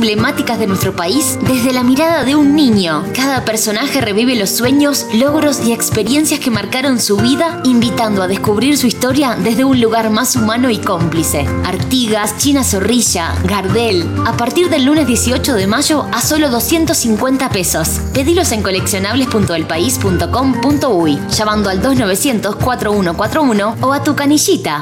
emblemáticas de nuestro país desde la mirada de un niño. Cada personaje revive los sueños, logros y experiencias que marcaron su vida, invitando a descubrir su historia desde un lugar más humano y cómplice. Artigas, China Zorrilla, Gardel. A partir del lunes 18 de mayo a solo 250 pesos. Pedilos en coleccionables.elpaís.com.uy, llamando al 2900-4141 o a tu canillita.